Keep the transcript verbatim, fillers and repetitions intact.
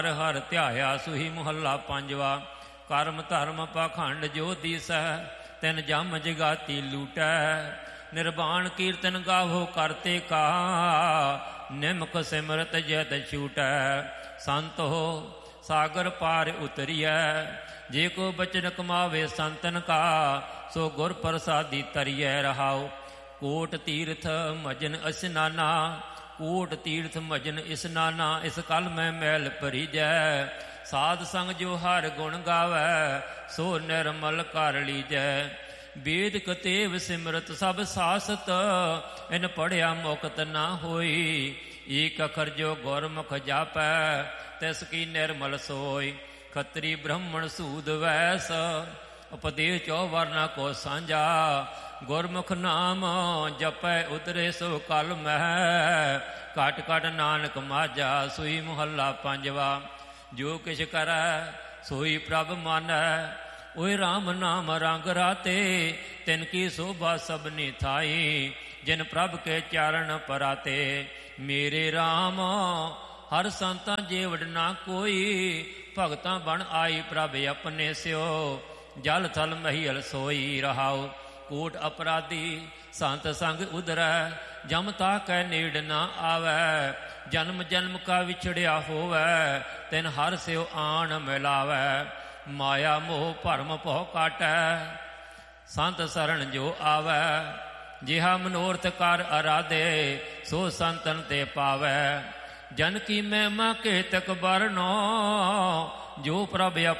ਹਰ ਹਰ ਧਿਆਇਆ ਸੁਹੀ ਮੁਹੱਲਾ ਪੰਜਵਾ। ਕਰਮ ਧਰਮ ਪਾਖੰਡ ਜੋ ਦੀਸੈ ਤਿਨ ਜਮ ਜਗਾਤੀ ਲੂਟੈ। ਨਿਰਵਾਣ ਕੀਰਤਨ ਗਾਵੋ ਕਰਤੇ ਕਾ ਨਿਮਕ ਸਿਮਰਤ ਜਤ ਛੂਟੈ। ਸੰਤ ਹੋ ਸਾਗਰ ਪਾਰ ਉਤਰੀਐ ਜੇ ਕੋ ਬਚਨ ਕਮਾਵੇ ਸੰਤਨ ਕਾ ਸੋ ਗੁਰ ਪ੍ਰਸਾਦੀ ਤਰੀਐ ਰਹਾਉ। ਕੋਟ ਤੀਰਥ ਮਜਨ ਇਸਨਾਨਾ ਕੋਟ ਤੀਰਥ ਮਜਨ ਇਸਨਾਨਾ ਇਸ ਕਲ ਮੈਂ ਮੈਲ ਭਰੀਜੈ। ਸਾਧ ਸੰਗ ਜੋ ਹਰ ਗੁਣ ਗਾਵੈ ਸੋ ਨਿਰਮਲ ਕਰ ਲੀਜੈ। ਵੇਦ ਕਤੇਵ ਸਿਮਰਤ ਸਭ ਸਾਸਤ ਇਨ ਪੜਿਆ ਮੁਕਤ ਨਾ ਹੋਈ। ਏਕ ਅਖਰ ਜੋ ਗੁਰਮੁਖ ਜਾਪੈ ਤਿਸ ਕੀ ਨਿਰਮਲ ਸੋਈ। ਖੱਤਰੀ ਬ੍ਰਾਹਮਣ ਸੂਦ ਵੈਸ ਉਪਦੇਸ਼ ਚੋ ਵਰਨਾ ਕੋ ਸਾਂਝਾ। ਗੁਰਮੁਖ ਨਾਮ ਜਪੈ ਉਤਰੇ ਸੋ ਕਲ ਮਹਿ ਘਟ ਘਟ ਨਾਨਕ ਮਾਝਾ। ਸੋਈ ਮੁਹੱਲਾ ਪੰਜਵਾ। ਜੋ ਕਿਛ ਕਰੈ ਸੋਈ ਪ੍ਰਭ ਮਾਨੈ ਓਏ ਰਾਮ ਨਾਮ ਰੰਗ ਰਾਤੇ ਤਿਨ ਕੀ ਸੋਭਾ ਸਭਨੀ ਥਾਈ। ਜਿਨ ਪ੍ਰਭ ਕੇ ਚਾਰਨ ਪਰਾਤੇ ਮੇਰੇ ਰਾਮ ਹਰ ਸੰਤਾਂ ਜੇਵੜ ਨਾ ਕੋਈ। ਭਗਤਾਂ ਬਣ ਆਈ ਪ੍ਰਭ ਆਪਣੇ ਸਿਓ ਜਲ ਥਲ ਮਹੀਲ ਸੋਈ ਰਹਾਉ। ਕੋਟ ਅਪਰਾਧੀ ਸੰਤ ਸੰਗ ਉਧਰੈ ਜਮ ਤਾ ਕੈ ਨੇੜ ਨਾ ਆਵੈ। ਜਨਮ ਜਨਮ ਕਾ ਵਿਛੜਿਆ ਹੋਵੈ ਤਿਨ ਹਰ ਸਿਓ ਆਣ ਮਿਲਾਵੈ। ਮਾਇਆ ਮੋਹ ਭਰਮ ਭਉ ਕਾਟੈ ਸੰਤ ਸਰਣ ਜੋ ਆਵੈ। ਜਿਹਾ ਮਨੋਰਥ ਕਰ ਅਰਾਧੇ ਸੋ ਸੰਤਨ ਤੇ ਪਾਵੈ। ਜਨ ਕੀ ਮਹਿਮਾ ਕੇਤਕ ਬਰਨੋ ਜੋ ਪ੍ਰਭ